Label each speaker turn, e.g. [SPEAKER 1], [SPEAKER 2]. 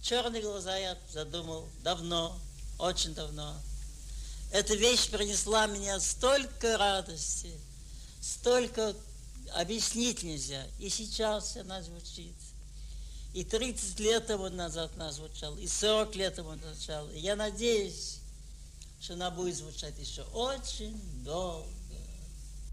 [SPEAKER 1] «Черные глаза» я задумал давно, очень давно. Эта вещь принесла мне столько радости, столько объяснить нельзя. И сейчас она звучит. И 30 лет тому назад она звучала, и 40 лет тому звучала. И я надеюсь, что она будет звучать еще очень долго.